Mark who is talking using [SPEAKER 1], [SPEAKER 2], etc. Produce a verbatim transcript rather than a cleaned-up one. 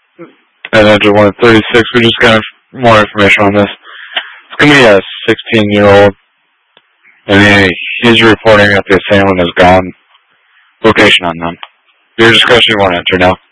[SPEAKER 1] And Enter one thirty-six, we just got more information on this. It's going to be a sixteen-year-old, and he, he's reporting that the assailant is gone. Location unknown. Your discretion, you want to enter now.